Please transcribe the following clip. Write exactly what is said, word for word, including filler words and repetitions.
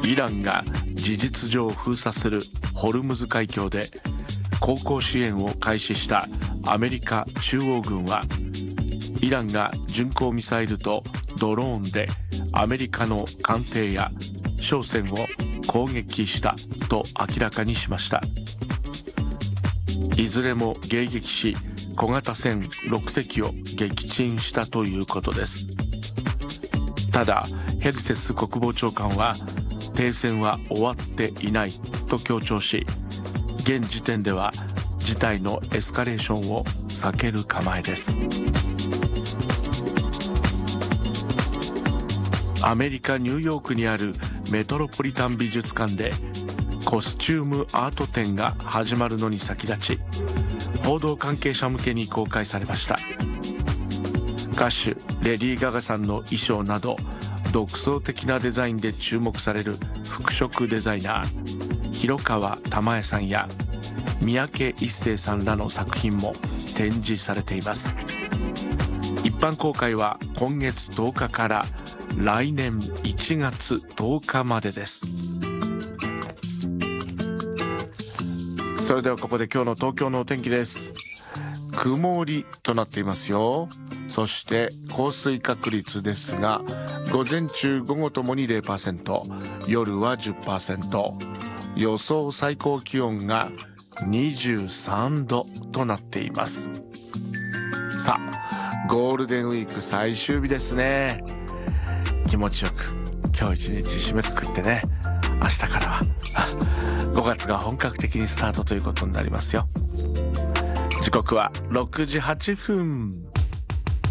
イランが事実上封鎖するホルムズ海峡で航行支援を開始したアメリカ中央軍は、イランが巡航ミサイルとドローンでアメリカの艦艇や商船を攻撃したと明らかにしました。いずれも迎撃し、小型船ろく隻を撃沈したということです。ただヘグセス国防長官は、停戦は終わっていないと強調し、現時点では事態のエスカレーションを避ける構えです。アメリカ・ニューヨークにあるメトロポリタン美術館でコスチュームアート展が始まるのに先立ち、報道関係者向けに公開されました。歌手レディー・ガガさんの衣装など独創的なデザインで注目される服飾デザイナー広川珠恵さんや三宅一生さんらの作品も展示されています。一般公開は今月とおかから来年いちがつとおかまでです。それではここで今日の東京のお天気です。曇りとなっていますよ。そして降水確率ですが、午前中午後ともに ゼロパーセント、 夜は じゅっパーセント、 予想最高気温がにじゅうさんどとなっています。さあゴールデンウィーク最終日ですね。気持ちよく今日一日締めくくってね、明日からはごがつが本格的にスタートということになりますよ。時刻はろくじはっぷん。